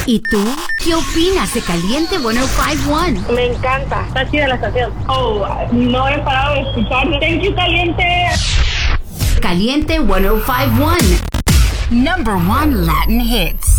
¿Y tú? ¿Qué opinas de Caliente 105.1? Me encanta. Está chida la estación. Oh, no he parado de escucharlo. Thank you, Caliente. Caliente 105.1. Number 1 Latin hits.